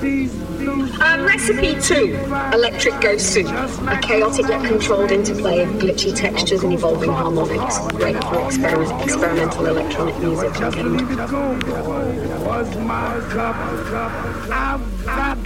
Recipe 2, Electric Ghost Soup, a chaotic yet controlled interplay of glitchy textures and evolving harmonics, great for experimental electronic music and gaming. Was my cup. I've got